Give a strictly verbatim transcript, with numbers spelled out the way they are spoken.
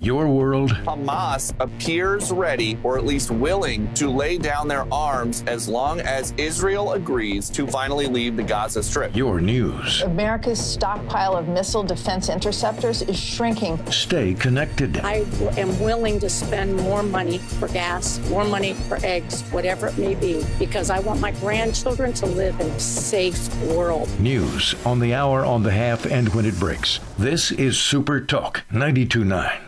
your world. Hamas appears ready, or at least willing, to lay down their arms as long as Israel agrees to finally leave the Gaza Strip. Your news. America's stockpile of missile defense interceptors is shrinking. Stay connected. I am willing to spend more money for gas, more money for eggs, whatever it may be, because I want my grandchildren to live in a safe world. News on the hour, on the half, and when it breaks. This is Super Talk ninety-two point nine.